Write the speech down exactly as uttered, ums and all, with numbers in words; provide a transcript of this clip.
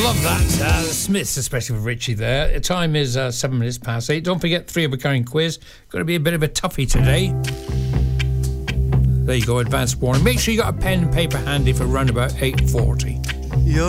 Love that. Uh, the Smiths, especially for Richie there. The time is uh, seven minutes past eight. Don't forget, three of a kind quiz. Going to be a bit of a toughie today. There you go, advanced warning. Make sure you got a pen and paper handy for round about eight forty.